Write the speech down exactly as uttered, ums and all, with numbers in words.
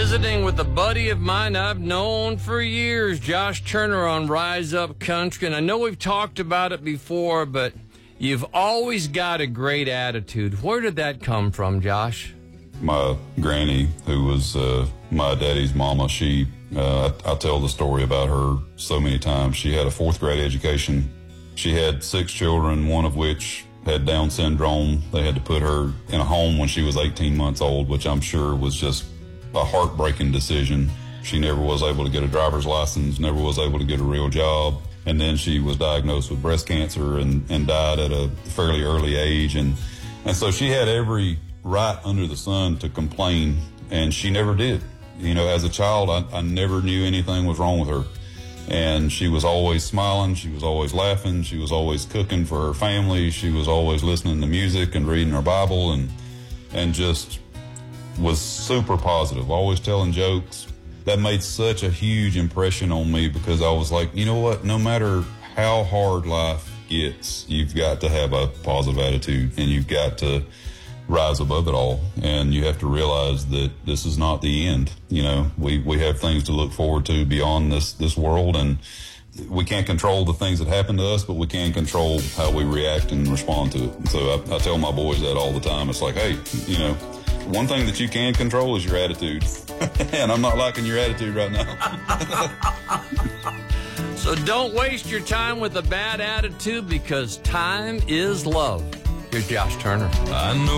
Visiting with a buddy of mine I've known for years, Josh Turner on Rise Up Country. And I know we've talked about it before, but you've always got a great attitude. Where did that come from, Josh? My granny, who was uh, my daddy's mama, she, uh, I, I tell the story about her so many times. She had a fourth grade education. She had six children, one of which had Down syndrome. They had to put her in a home when she was eighteen months old, which I'm sure was just a heartbreaking decision. She never was able to get a driver's license, never was able to get a real job. And then she was diagnosed with breast cancer and, and died at a fairly early age. And, and so she had every right under the sun to complain, and she never did. You know, as a child, I, I never knew anything was wrong with her. And she was always smiling, she was always laughing, she was always cooking for her family, she was always listening to music and reading her Bible, and and just was super positive, always telling jokes. That made such a huge impression on me, because I was like, you know what, no matter how hard life gets, you've got to have a positive attitude, and you've got to rise above it all. And you have to realize that this is not the end. You know, we, we have things to look forward to beyond this, this world, and we can't control the things that happen to us, but we can control how we react and respond to it. And so I, I tell my boys that all the time. It's like, hey, you know, one thing that you can control is your attitude. And I'm not liking your attitude right now. So don't waste your time with a bad attitude, because time is love. Here's Josh Turner. I know.